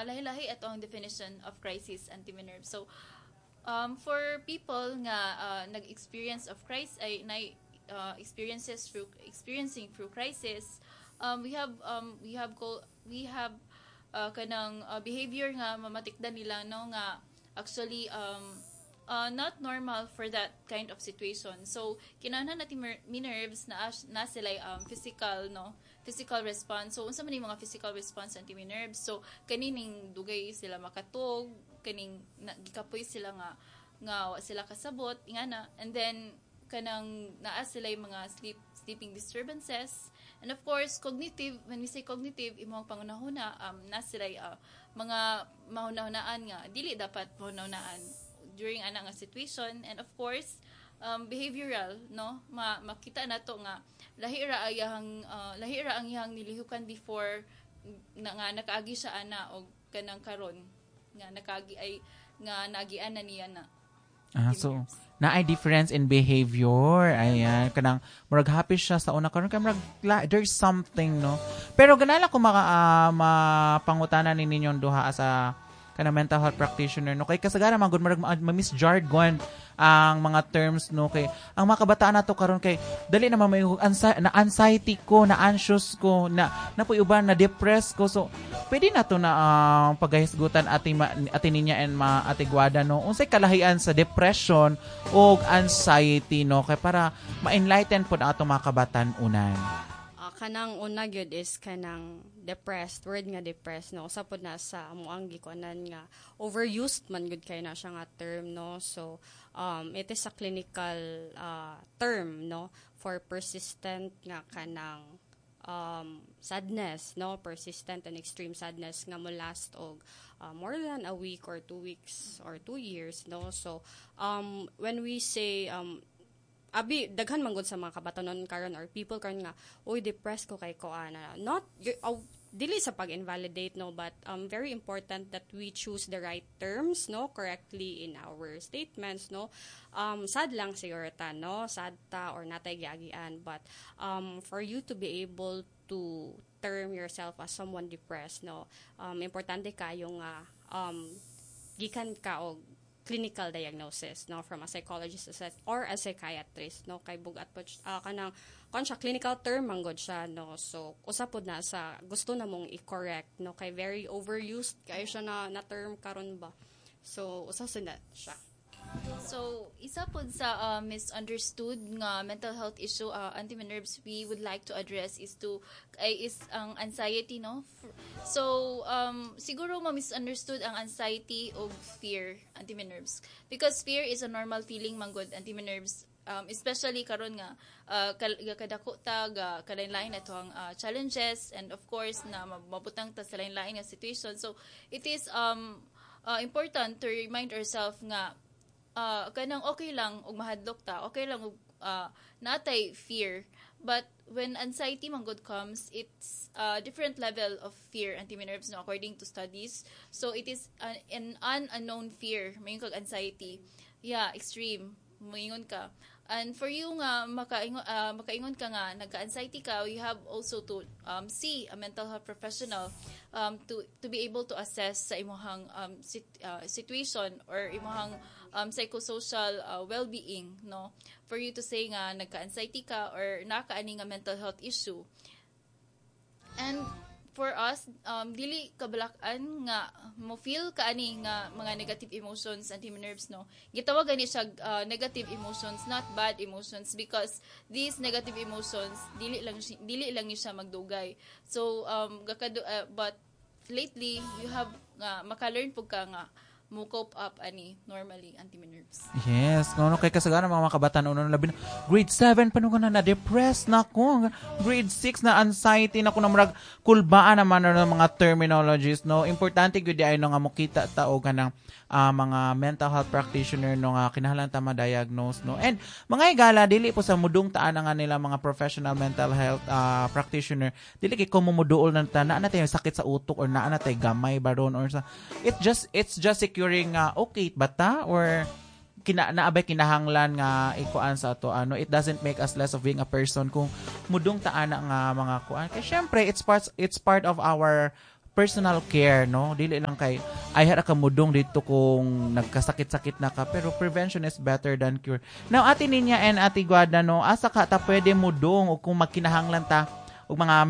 lahi-lahi ato ang definition of crisis anti-nerve. So for people nga nag-experience of crisis ay experiencing through crisis, we have kanang behavior nga mamatikdan nila no nga actually not normal for that kind of situation. So kinahanglan natin nerves na sila physical response. So unsa man yung mga physical response anti nerves? So kanining dugay sila makatog, kaning gikapoy sila nga sila kasabot ingana, and then kanang naa sila yung mga sleeping disturbances, and of course cognitive. When we say cognitive, imong pangunahuna na sila mga mahunahunaan nga dili dapat mahunahunaan during ana nga situation. And of course behavioral no, makita nato nga lahi ra ang iyang nilihukan before nga nakaagi siya ana og kanang karon nga nakaagi ay nga nagian na niya na. So na ay difference in behavior. Ayan, kanang murag happy siya sa una karon kay murag there's something no. Pero ganala ko mapangutanan ni ninyong duha sa kana mental health practitioner no, kay kasagaran man gud murag ma-misjargon ang mga terms no, kay ang mga kabataan nato karon kay dali na may na anxiety ko, na anxious ko, na puy uban na depressed ko. So pwede na to na pagahisgutan atin ninya and maatigwada no unsay kalahian sa depression o anxiety no, kay para ma-enlighten pod ang atong mga kabataan unan. Kanang una gyud is kanang depressed, word nga depressed no, usa pod na sa amuang gikuanan nga overused man gud kay na siya nga term no. So it is a clinical term no for persistent nga kanang sadness no, persistent and extreme sadness nga mo last og more than a week or 2 weeks or 2 years no. So when we say abi daghan man gud sa mga kabatanon karon or people karon nga oy depressed ko kay ko ana, not dili sa pag-invalidate no, but very important that we choose the right terms no correctly in our statements no. Sad lang siguro ta no, sad ta or natay giagian, but for you to be able to term yourself as someone depressed no, importante kayo nga gikan ka og clinical diagnosis no from a psychologist or a psychiatrist no, kay bugat po kanang kon siya clinical term manggod siya no. So usapod na sa gusto na mong i-correct no, kay very overused kay siya na term karon ba. So usasod na siya. So isa pod sa misunderstood nga mental health issue anti-nerves we would like to address is ang anxiety no. So siguro ma-misunderstood ang anxiety o fear anti-nerves, because fear is a normal feeling manggod anti-nerves, especially karon nga kadako ta kalain-lain ato ang challenges, and of course na mabutang ta sa lain-lain nga situation. So it is important to remind ourselves nga kanang okay lang og mahadlok ta, okay lang og natay fear, but when anxiety manggod comes, it's a different level of fear anti-nerves no, according to studies. So it is an unknown fear, mayon kag anxiety, extreme moingon ka. And for you nga makaingon ka nga nagka-anxiety ka, you have also to see a mental health professional to be able to assess sa imong situation or imong psychosocial well-being no, for you to say nga nagka-anxiety ka or nakaani nga mental health issue. And for us, dili kabalakan nga mo feel kaani nga mga negative emotions anti-nerves no. Gitawag gani siya negative emotions, not bad emotions, because these negative emotions dili lang ni siya magdugay. So but lately you have maka-learn pug ka nga mo cope up ani normally anti-nerves. Yes, no kay kasagaran mga kabataan uno labi grade 7 pa na depressed na ko, grade 6 na anxiety na ko na murag kulbaan naman ng mga terminologies no. Importante gyud ay no nga mokita ta og kanang mga mental health practitioner no nga kinahanglan ta ma-diagnose no. And mga higala dili po sa mudong taan nga nila mga professional mental health practitioner, dili kay ko mumuduol na ta na natay sakit sa utok or na natay gamay baron or sa it's just securing okay bata or naabay kinahanglan nga ikuan sa ato ano. It doesn't make us less of being a person kung mudong taan nga mga kuan kay syempre it's part of our personal care, no? Dili lang kay ay hara ka mudong dito kung nagkasakit-sakit na ka, pero prevention is better than cure. Now, Ate Ninya and Ate Guada, no, asa ka ta pwede mudong o kung magkinahanglan ta og mga